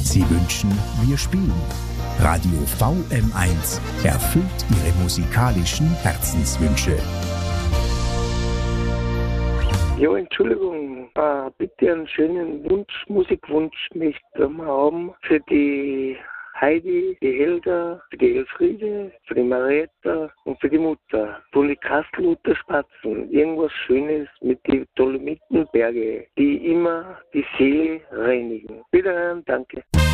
Sie wünschen, wir spielen. Radio VM1 erfüllt Ihre musikalischen Herzenswünsche. Ja, Entschuldigung, bitte einen schönen Musikwunsch möchte ich mal haben für die Heidi, die Helga, für die Elfriede, für die Marietta und für die Mutter. Von den Kastelruther Spatzen. Irgendwas Schönes mit den Dolomitenberge, die immer die Seele reinigen. Wiederhören, danke.